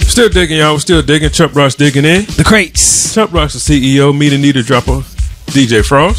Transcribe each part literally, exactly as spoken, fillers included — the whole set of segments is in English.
Still digging, y'all. We're still digging. Chuck Ross digging in. The crates. Chuck Ross, the C E O. Meet a Needle Dropper. D J Frost.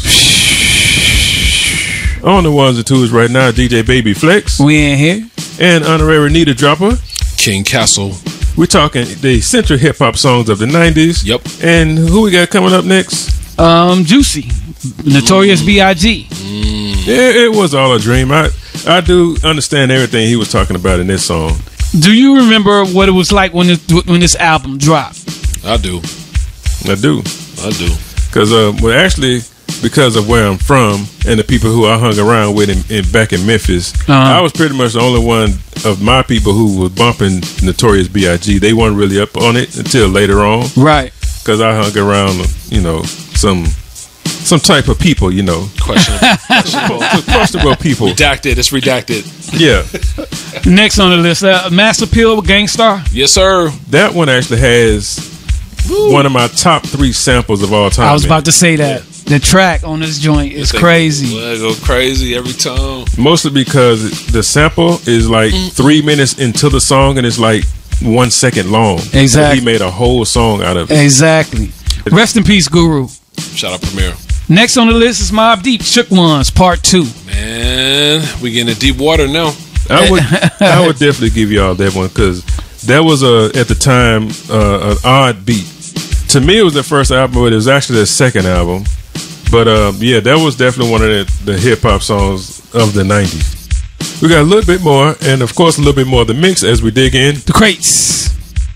On the ones and twos right now, D J Baby Flex. We in here. And honorary Needle Dropper. King Castle. We're talking the central hip hop songs of the nineties. Yep. And who we got coming up next? Um, Juicy. Notorious B I G Mm. It, it was all a dream. I I do understand everything he was talking about in this song. Do you remember what it was like when this, when this album dropped? I do. I do. I do. Because, uh, well, actually, because of where I'm from and the people who I hung around with in, in back in Memphis, uh-huh. I was pretty much the only one of my people who was bumping Notorious B I G They weren't really up on it until later on. Right. Because I hung around, you know, some some type of people, you know. Questionable. Questionable. Questionable people. Redacted. It's redacted. Yeah. Next on the list, uh, Mass Appeal with Gangstar. Yes, sir. That one actually has Woo. one of my top three samples of all time. I was about to say that. The track on this joint is They crazy. Go crazy every time. Mostly because the sample is like mm-hmm. three minutes into the song and it's like one second long. Exactly. So he made a whole song out of it. Exactly. Rest in peace, Guru. Shout out Premier. Next on the list is Mobb Deep, Shook Ones, Part Two. Man, we getting in deep water now. I would, I would definitely give y'all that one because that was a at the time uh, an odd beat. To me, it was the first album, but it was actually the second album. But um, yeah, that was definitely one of the, the hip hop songs of the nineties. We got a little bit more, and of course, a little bit more of the mix as we dig in. The crates.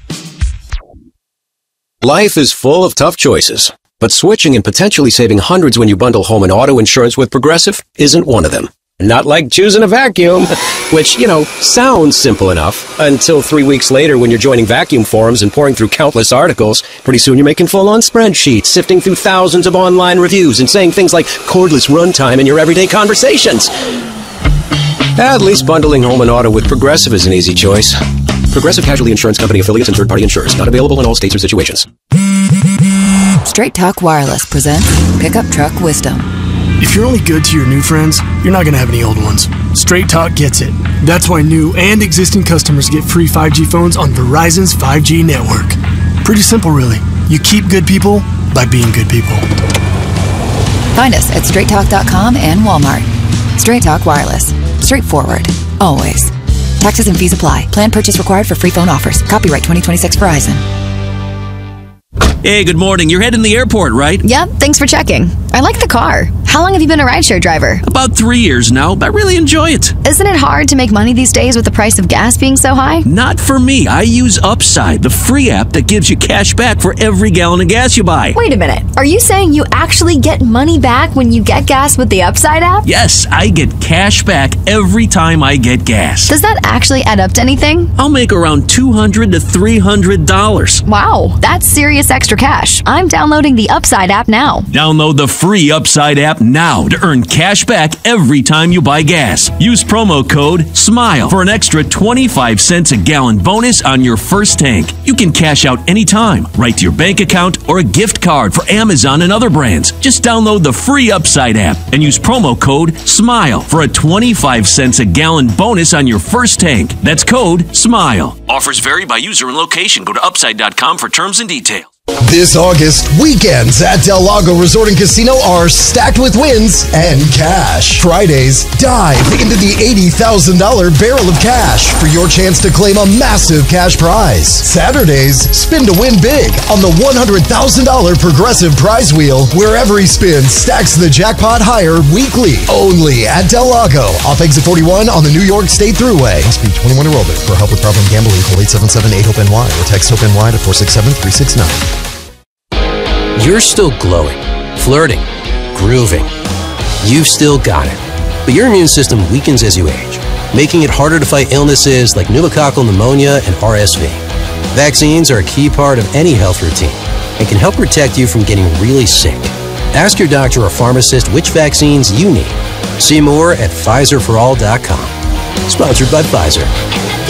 Life is full of tough choices, but switching and potentially saving hundreds when you bundle home and auto insurance with Progressive isn't one of them. Not like choosing a vacuum, which, you know, sounds simple enough until three weeks later when you're joining vacuum forums and pouring through countless articles. Pretty soon you're making full-on spreadsheets, sifting through thousands of online reviews and saying things like cordless runtime in your everyday conversations. At least bundling home and auto with Progressive is an easy choice. Progressive Casualty Insurance Company affiliates and third-party insurers. Not available in all states or situations. Straight Talk Wireless presents Pickup Truck Wisdom. If you're only good to your new friends, you're not going to have any old ones. Straight Talk gets it. That's why new and existing customers get free five G phones on Verizon's five G network. Pretty simple, really. You keep good people by being good people. Find us at straight talk dot com and Walmart. Straight Talk Wireless. Straightforward. Always. Taxes and fees apply. Plan purchase required for free phone offers. Copyright twenty twenty-six Verizon. Hey, good morning. You're heading to the airport, right? Yep, thanks for checking. I like the car. How long have you been a rideshare driver? About three years now, but I really enjoy it. Isn't it hard to make money these days with the price of gas being so high? Not for me. I use Upside, the free app that gives you cash back for every gallon of gas you buy. Wait a minute. Are you saying you actually get money back when you get gas with the Upside app? Yes, I get cash back every time I get gas. Does that actually add up to anything? I'll make around two hundred to three hundred dollars. Wow, that's serious extra cash. I'm downloading the Upside app now. Download the free Upside app now to earn cash back every time you buy gas. Use promo code SMILE for an extra twenty-five cents a gallon bonus on your first tank. You can cash out anytime, right to your bank account or a gift card for Amazon and other brands. Just download the free Upside app and use promo code SMILE for a twenty-five cents a gallon bonus on your first tank. That's code SMILE. Offers vary by user and location. Go to upside dot com for terms and details. This August, weekends at Del Lago Resort and Casino are stacked with wins and cash. Fridays, dive into the eighty thousand dollars barrel of cash for your chance to claim a massive cash prize. Saturdays, spin to win big on the one hundred thousand dollars Progressive Prize Wheel, where every spin stacks the jackpot higher weekly. Only at Del Lago, off exit forty-one on the New York State Thruway. Must be twenty-one or older. For help with problem gambling, call eight seven seven eight hope N Y or text HOPE-NY to four six seven three six nine. You're still glowing, flirting, grooving. You've still got it. But your immune system weakens as you age, making it harder to fight illnesses like pneumococcal pneumonia and R S V. Vaccines are a key part of any health routine and can help protect you from getting really sick. Ask your doctor or pharmacist which vaccines you need. See more at Pfizer for all dot com. Sponsored by Pfizer.